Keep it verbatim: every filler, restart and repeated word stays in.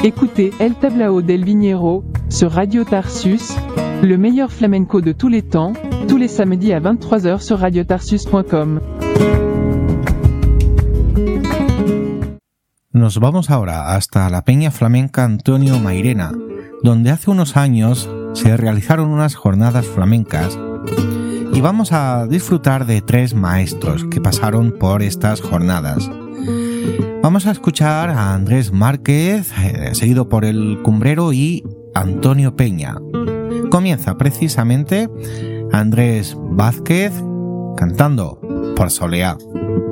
Écoutez El Tablao del Viñero sur Radio Tarsus, le meilleur flamenco de tous les temps, tous les samedis à vingt-trois heures sur radio tarsus punto com. Nos vamos ahora hasta la Peña Flamenca Antonio Mairena, donde hace unos años se realizaron unas jornadas flamencas y vamos a disfrutar de tres maestros que pasaron por estas jornadas. Vamos a escuchar a Andrés Márquez, eh, seguido por el Cumbrero y Antonio Peña. Comienza precisamente Andrés Vázquez cantando Por Soleá.